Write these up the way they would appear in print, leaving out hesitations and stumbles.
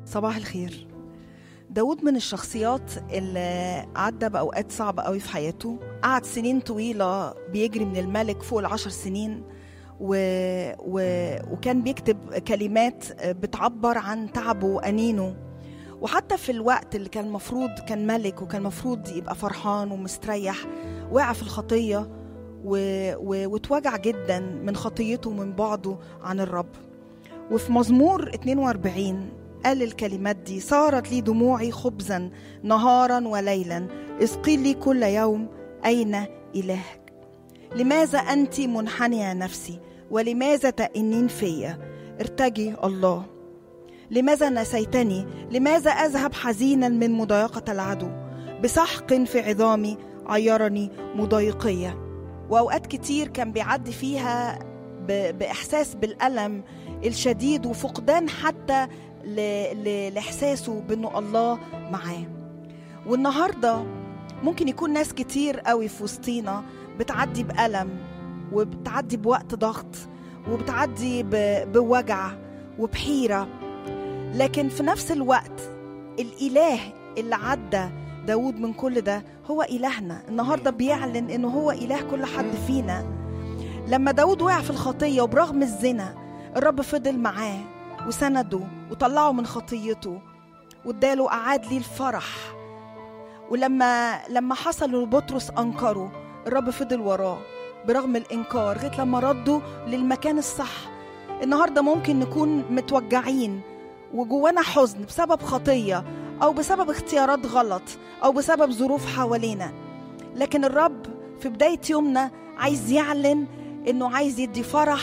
صباح الخير. داود من الشخصيات اللي عدى بأوقات صعبة قوي في حياته. قعد سنين طويلة بيجري من الملك فوق 10 سنين وكان بيكتب كلمات بتعبر عن تعبه وأنينه. وحتى في الوقت اللي كان المفروض كان ملك وكان المفروض يبقى فرحان ومستريح، وقع في الخطية واتوجع جدا من خطيته ومن بعده عن الرب. وفي مزمور 42 قال الكلمات دي: صارت لي دموعي خبزا نهارا وليلا، إذ قيل لي كل يوم أين إلهك؟ لماذا أنت منحنية نفسي ولماذا تأنين فيا؟ ارتجي الله. لماذا نسيتني؟ لماذا أذهب حزينا من مضايقة العدو؟ بسحق في عظامي عيرني مضايقية. وأوقات كتير كان بيعدي فيها بإحساس بالألم الشديد وفقدان حتى لإحساسه بأنه الله معاه. والنهاردة ممكن يكون ناس كتير قوي في وسطينا بتعدي بألم وبتعدي بوقت ضغط وبتعدي بوجع وبحيرة، لكن في نفس الوقت الإله اللي عدى داود من كل ده هو إلهنا. النهاردة بيعلن إنه هو إله كل حد فينا. لما داود وقع في الخطية وبرغم الزنا، الرب فضل معاه وسنده وطلعه من خطيته واداله أعاد ليه الفرح. ولما حصل لبطرس أنكره، الرب فضل وراه برغم الإنكار لغاية لما رده للمكان الصح. النهاردة ممكن نكون متوجعين وجوانا حزن بسبب خطية أو بسبب اختيارات غلط أو بسبب ظروف حوالينا، لكن الرب في بداية يومنا عايز يعلن إنه عايز يدي فرح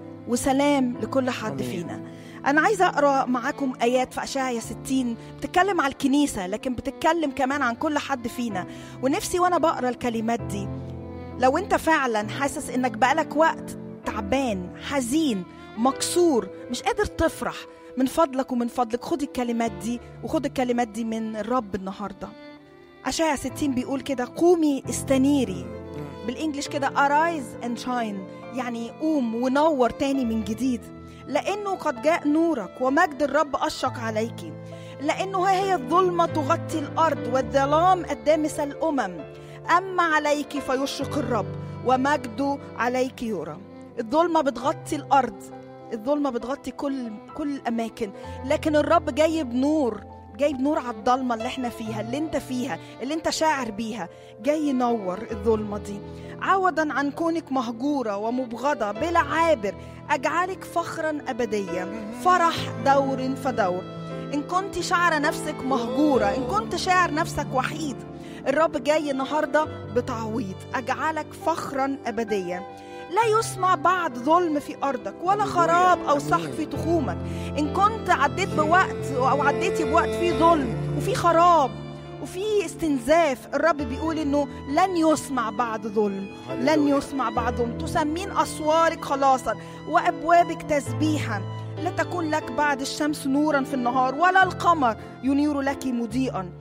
وسلام لكل حد فينا. أنا عايزة أقرأ معاكم آيات في أشعياء 60 بتتكلم على الكنيسة، لكن بتتكلم كمان عن كل حد فينا. ونفسي وأنا بقرأ الكلمات دي، لو أنت فعلا حاسس إنك بقالك وقت تعبان حزين مكسور مش قادر تفرح، من فضلك خد الكلمات دي وخد الكلمات دي من الرب النهاردة. أشعياء 60 بيقول كده: قومي استنيري، بالإنجليش كده arise and shine، يعني قوم ونور تاني من جديد، لأنه قد جاء نورك ومجد الرب أشرق عليك. لأنه هي الظلمة تغطي الأرض والظلام الدامس الأمم، أما عليك فيشرق الرب ومجده عليك يرى. الظلمة بتغطي الأرض، الظلمة بتغطي كل الأماكن، لكن الرب جايب نور على الضلمة اللي احنا فيها، اللي انت فيها، اللي انت شاعر بيها، جاي ينور الظلمة دي. عوضا عن كونك مهجورة ومبغضة بلا عابر، أجعلك فخرا أبديا، فرح دور فدور. إن كنت شاعرة نفسك مهجورة، إن كنت شاعر نفسك وحيد، الرب جاي النهاردة بتعويض، أجعلك فخرا أبديا. لا يسمع بعد ظلم في أرضك ولا خراب أو سحق في تخومك. إن كنت عديت بوقت أو عديتي بوقت فيه ظلم وفي خراب وفي استنزاف، الرب بيقول إنه لن يسمع بعد ظلم، لن يسمع بعد ظلم. تسمين أسوارك خلاصا وأبوابك تسبيحا. لا تكون لك بعد الشمس نورا في النهار ولا القمر ينير لك مضيئا،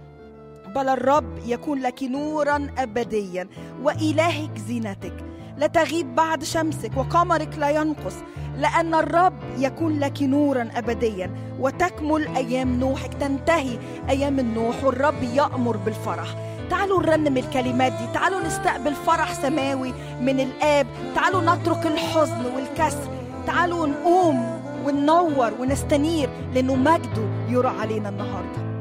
بل الرب يكون لك نورا أبديا وإلهك زينتك. لا تغيب بعد شمسك وقمرك لا ينقص، لأن الرب يكون لك نورا أبديا. وتكمل أيام نوحك، تنتهي أيام النوح والرب يأمر بالفرح. تعالوا نرنم الكلمات دي، تعالوا نستقبل فرح سماوي من الآب، تعالوا نترك الحزن والكسر، تعالوا نقوم وننور ونستنير، لأنه مجده يرى علينا النهاردة.